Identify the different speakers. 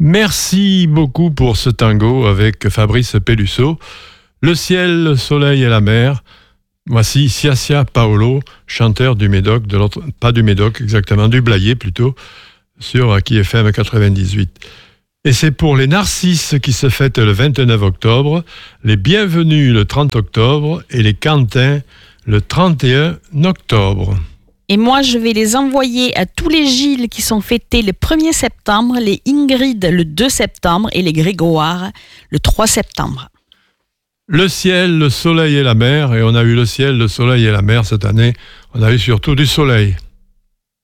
Speaker 1: Merci beaucoup pour ce tango avec Fabrice Pellusso. Le ciel, le soleil et la mer. Voici Sia Sia Paolo, chanteur du Médoc, pas du Médoc exactement, du Blayais plutôt, sur Aki FM 98. Et c'est pour les Narcisses qui se fêtent le 29 octobre, les Bienvenus le 30 octobre et les Quentins le 31 octobre.
Speaker 2: Et moi, je vais les envoyer à tous les Gilles qui sont fêtés le 1er septembre, les Ingrid le 2 septembre et les Grégoire le 3 septembre.
Speaker 1: Le ciel, le soleil et la mer, et on a eu le ciel, le soleil et la mer cette année, on a eu surtout du soleil.